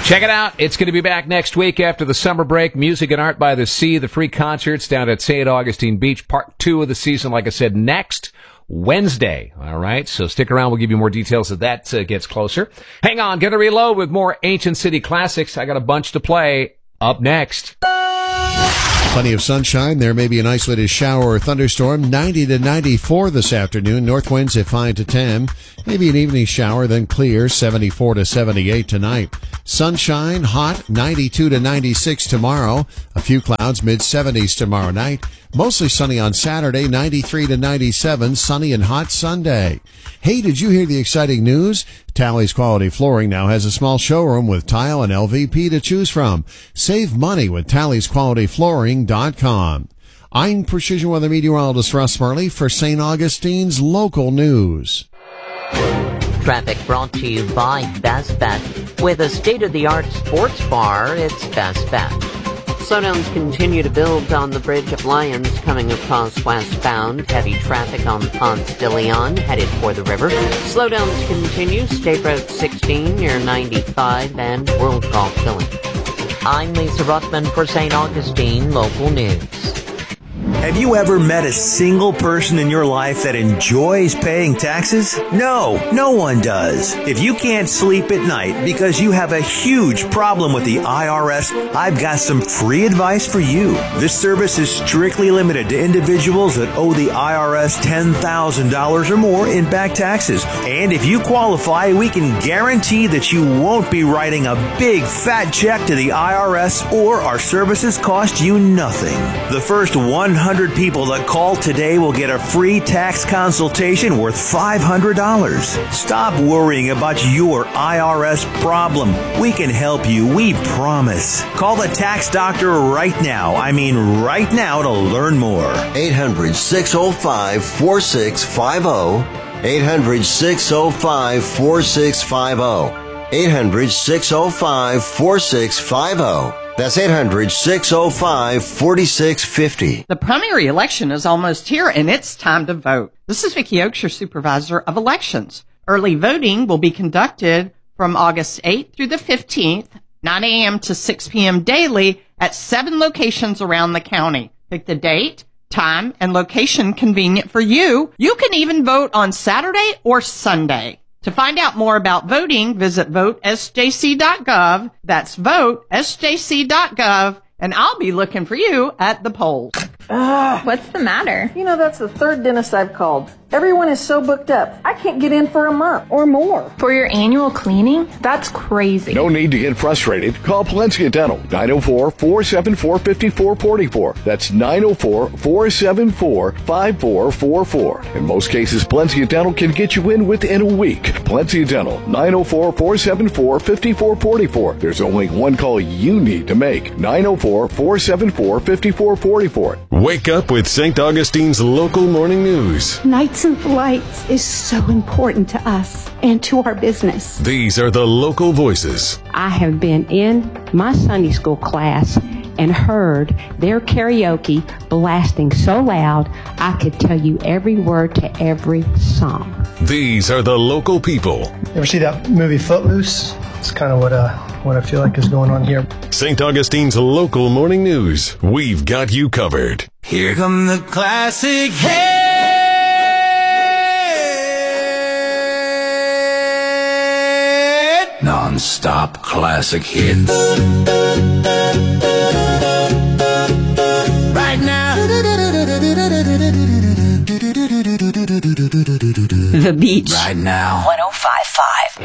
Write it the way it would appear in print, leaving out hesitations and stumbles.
Check it out. It's going to be back next week after the summer break. Music and Art by the Sea, the free concerts down at St. Augustine Beach. Part 2 of the season, like I said, next Wednesday. All right, so stick around. We'll give you more details as that gets closer. Hang on, gonna reload with more Ancient City classics. I got a bunch to play up next. Plenty of sunshine. There may be an isolated shower or thunderstorm. 90 to 94 this afternoon. North winds at 5 to 10. Maybe an evening shower, then clear. 74 to 78 tonight. Sunshine, hot. 92 to 96 tomorrow. A few clouds, mid-70s tomorrow night. Mostly sunny on Saturday. 93 to 97. Sunny and hot Sunday. Hey, did you hear the exciting news? Tally's Quality Flooring now has a small showroom with tile and LVP to choose from. Save money with TallysQualityFlooring.com. I'm Precision Weather Meteorologist Russ Marley for St. Augustine's local news. Traffic brought to you by Best Bet. With a state-of-the-art sports bar, it's Best Bet. Slowdowns continue to build on the Bridge of Lions coming across westbound. Heavy traffic on Ponce de Leon headed for the river. Slowdowns continue. State Road 16 near 95 and World Golf Filling. I'm Lisa Ruckman for St. Augustine Local News. Have you ever met a single person in your life that enjoys paying taxes? No one does. If you can't sleep at night because you have a huge problem with the IRS, I've got some free advice for you. This service is strictly limited to individuals that owe the IRS $10,000 or more in back taxes. And if you qualify, we can guarantee that you won't be writing a big fat check to the IRS, or our services cost you nothing. The first 100 people that call today will get a free tax consultation worth $500. Stop worrying about your IRS problem. We can help you, we promise. Call the tax doctor right now. I mean right now to learn more. 800-605-4650. 800-605-4650. 800-605-4650. That's 800-605-4650. The primary election is almost here, and it's time to vote. This is Vicki Oakes, your supervisor of elections. Early voting will be conducted from August 8th through the 15th, 9 a.m. to 6 p.m. daily at 7 locations around the county. Pick the date, time, and location convenient for you. You can even vote on Saturday or Sunday. To find out more about voting, visit votesjc.gov. That's votesjc.gov, and I'll be looking for you at the polls. What's the matter? You know, that's the third dentist I've called. Everyone is so booked up. I can't get in for a month or more. For your annual cleaning? That's crazy. No need to get frustrated. Call Palencia Dental, 904-474-5444. That's 904-474-5444. In most cases, Palencia Dental can get you in within a week. Palencia Dental, 904-474-5444. There's only one call you need to make, 904-474-5444. Wake up with St. Augustine's local morning news. Nights and Lights is so important to us and to our business. These are the local voices. I have been in my Sunday school class and heard their karaoke blasting so loud I could tell you every word to every song. These are the local people. You ever see that movie Footloose? It's kind of what I feel like is going on here. St. Augustine's local morning news. We've got you covered. Here come the classic hits. Non-stop classic hits. Right now. The Beach. Right now. 105.5.